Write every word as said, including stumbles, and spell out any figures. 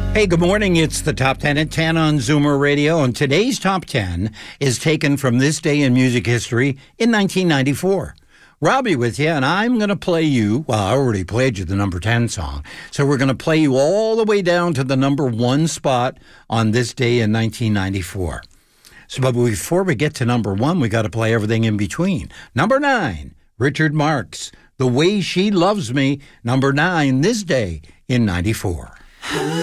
Hey, good morning. It's the Top ten at ten on Zoomer Radio, and today's Top ten is taken from this day in music history in nineteen ninety-four. Robbie with you, and I'm going to play you, well, I already played you the number ten song, so we're going to play you all the way down to the number one spot on this day in nineteen ninety-four. So, but before we get to number one, we got to play everything in between. Number nine, Richard Marx, The Way She Loves Me, number nine this day in ninety-four.